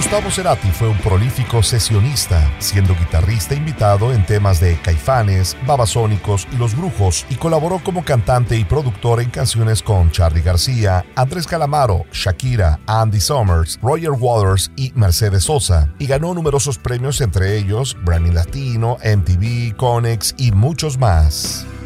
Gustavo Cerati fue un prolífico sesionista, siendo guitarrista invitado en temas de Caifanes, Babasónicos y Los Brujos, y colaboró como cantante y productor en canciones con Charly García, Andrés Calamaro, Shakira, Andy Summers, Roger Waters y Mercedes Sosa, y ganó numerosos premios, entre ellos Grammy Latino, MTV, Conex y muchos más.